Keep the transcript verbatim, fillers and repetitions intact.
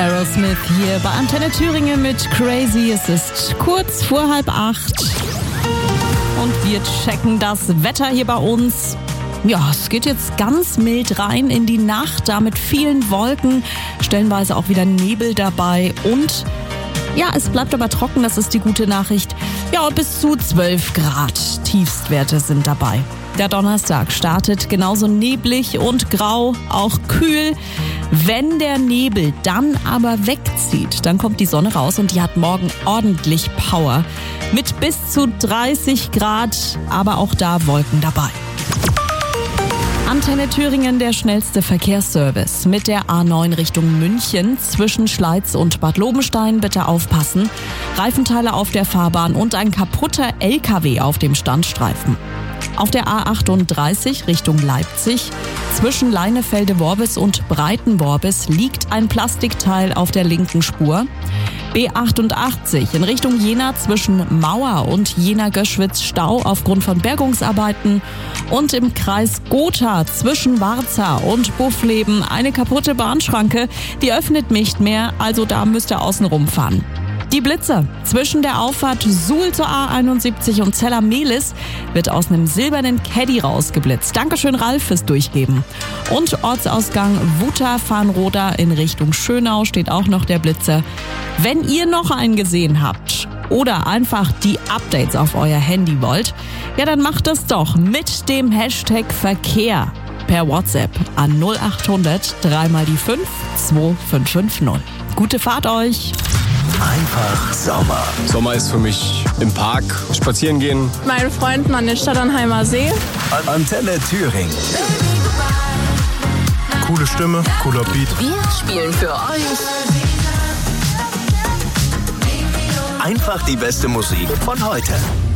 Aerosmith hier bei Antenne Thüringen mit Crazy. Es ist kurz vor halb acht und wir checken das Wetter hier bei uns. Ja, es geht jetzt ganz mild rein in die Nacht, da mit vielen Wolken, stellenweise auch wieder Nebel dabei und ja, es bleibt aber trocken, das ist die gute Nachricht. Ja, und bis zu zwölf Grad Tiefstwerte sind dabei. Der Donnerstag startet genauso neblig und grau, auch kühl. Wenn der Nebel dann aber wegzieht, dann kommt die Sonne raus und die hat morgen ordentlich Power. Mit bis zu dreißig Grad, aber auch da Wolken dabei. Antenne Thüringen, der schnellste Verkehrsservice. Mit der A neun Richtung München zwischen Schleiz und Bad Lobenstein bitte aufpassen. Reifenteile auf der Fahrbahn und ein kaputter L K W auf dem Standstreifen. Auf der A achtunddreißig Richtung Leipzig zwischen Leinefelde-Worbis und Breiten-Worbis liegt ein Plastikteil auf der linken Spur. B achtundachtzig in Richtung Jena zwischen Mauer und Jena-Göschwitz Stau aufgrund von Bergungsarbeiten und im Kreis Gotha zwischen Warza und Buffleben eine kaputte Bahnschranke, die öffnet nicht mehr, also da müsst ihr außen rumfahren. Die Blitze zwischen der Auffahrt Suhl zur A einundsiebzig und Zella-Mehlis wird aus einem silbernen Caddy rausgeblitzt. Dankeschön, Ralf, fürs Durchgeben. Und Ortsausgang Wuta-Farnroda in Richtung Schönau steht auch noch der Blitzer. Wenn ihr noch einen gesehen habt oder einfach die Updates auf euer Handy wollt, ja, dann macht das doch mit dem Hashtag Verkehr per WhatsApp an null achthundert drei mal die fünf zwei fünf fünf null. Gute Fahrt euch! Einfach Sommer. Sommer ist für mich im Park spazieren gehen. Meine Freunden an den Stadternheimer See. Antenne Thüringen. Coole Stimme, cooler Beat. Wir spielen für euch Einfach die beste Musik von heute.